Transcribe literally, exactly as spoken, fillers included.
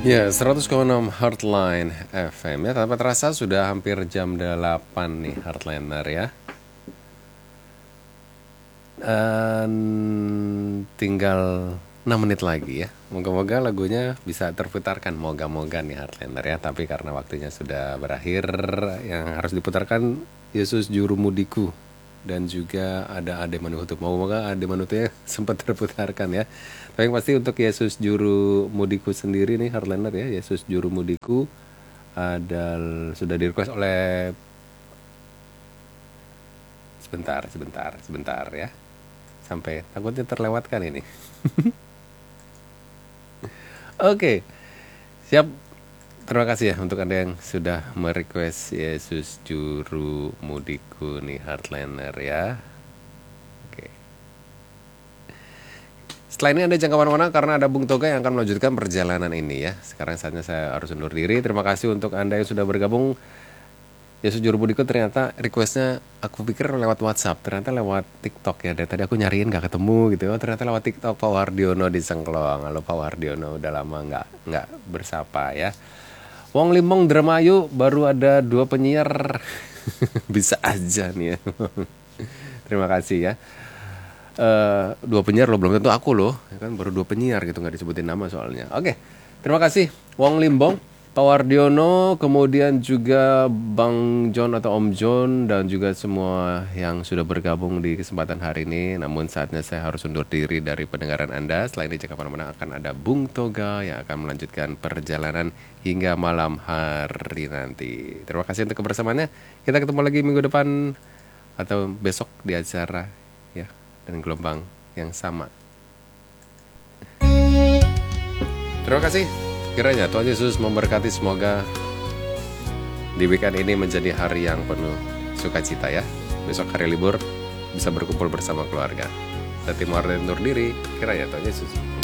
Ya, seratus koma enam Heartline F M ya. Tanpa terasa sudah hampir jam delapan nih Heartliner ya. Dan tinggal enam menit lagi ya. Moga-moga lagunya bisa terputarkan. Moga-moga nih Heartliner ya. Tapi karena waktunya sudah berakhir, yang harus diputarkan Yesus Juru Mudiku. Dan juga ada Ade Manuhutu. Moga-moga Ade Manuhutunya sempat terputarkan ya. Tapi yang pasti untuk Yesus Juru Mudiku sendiri nih Heartliner ya. Yesus Juru Mudiku ada sudah di request oleh sebentar, sebentar, sebentar ya. Sampai takutnya terlewatkan ini. Oke, siap. Terima kasih ya untuk Anda yang sudah merequest Yesus Juru Mudiku nih Heartliner ya. Oke. Setelah ini Anda jangan kemana-mana karena ada Bung Toga yang akan melanjutkan perjalanan ini ya. Sekarang saatnya saya harus undur diri. Terima kasih untuk Anda yang sudah bergabung. Yesus Juru Mudiku ternyata requestnya aku pikir lewat WhatsApp, ternyata lewat TikTok ya. Dari tadi aku nyariin gak ketemu gitu. Oh, ternyata lewat TikTok Pak Wardiono di Sengklong. Halo Pak Wardiono, udah lama nggak nggak bersapa ya. Wong Limbong Dramayu baru ada dua penyiar. Bisa aja nih ya. Terima kasih ya. Uh, dua penyiar loh, belum tentu aku loh. Ya kan baru dua penyiar gitu, nggak disebutin nama soalnya. Oke, terima kasih Wong Limbong, Pak Wardiono, kemudian juga Bang John atau Om John, dan juga semua yang sudah bergabung di kesempatan hari ini. Namun saatnya saya harus undur diri dari pendengaran Anda. Selain ini, jika mana-mana akan ada Bung Toga yang akan melanjutkan perjalanan hingga malam hari nanti. Terima kasih untuk kebersamaannya. Kita ketemu lagi minggu depan atau besok di acara ya, dan gelombang yang sama. Terima kasih. Kiranya Tuhan Yesus memberkati, semoga di weekend ini menjadi hari yang penuh sukacita ya. Besok hari libur bisa berkumpul bersama keluarga. Saya Timur dan undur diri. Kiranya Tuhan Yesus